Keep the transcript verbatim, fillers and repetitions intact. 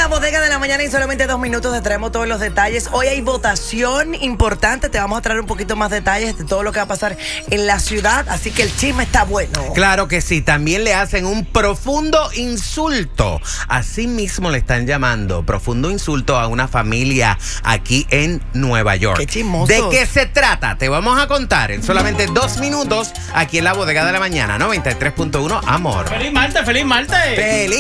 la bodega de la mañana y en solamente dos minutos te traemos todos los detalles. Hoy hay votación importante, te vamos a traer un poquito más detalles de todo lo que va a pasar en la ciudad, así que el chisme está bueno. Claro que sí, también le hacen un profundo insulto. Así mismo le están llamando, profundo insulto a una familia aquí en Nueva York. Qué chismosos. ¿De qué se trata? Te vamos a contar en solamente dos minutos aquí en la bodega de la mañana, noventa y tres punto uno, Amor. ¡Feliz martes, feliz martes! ¡Feliz!